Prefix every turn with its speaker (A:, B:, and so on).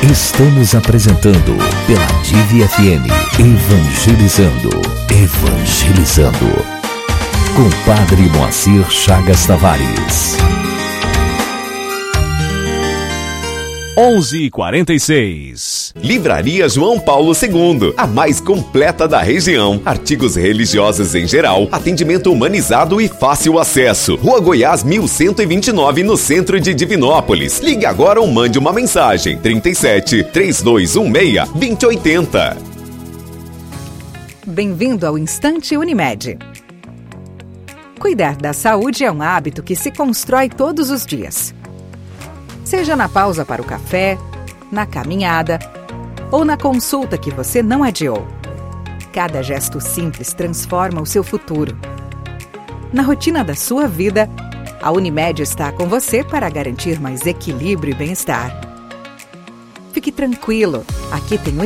A: Estamos apresentando pela Divi FM Evangelizando. Com Padre Moacir Chagas Tavares.
B: 11h46.
C: Livraria João Paulo II, a mais completa da região. Artigos religiosos em geral, atendimento humanizado e fácil acesso. Rua Goiás 1129, no centro de Divinópolis. Ligue agora ou mande uma mensagem. 37 3216 2080.
D: Bem-vindo ao Instante Unimed. Cuidar da saúde é um hábito que se constrói todos os dias. Seja na pausa para o café, na caminhada ou na consulta que você não adiou. Cada gesto simples transforma o seu futuro. Na rotina da sua vida, a Unimed está com você para garantir mais equilíbrio e bem-estar. Fique tranquilo, aqui tem